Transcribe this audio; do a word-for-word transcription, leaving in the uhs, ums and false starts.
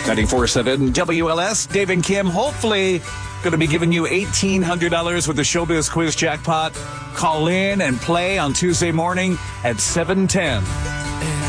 ninety-four point seven W L S, Dave and Kim, hopefully going to be giving you eighteen hundred dollars with the Showbiz Quiz Jackpot. Call in and play on Tuesday morning at seven ten.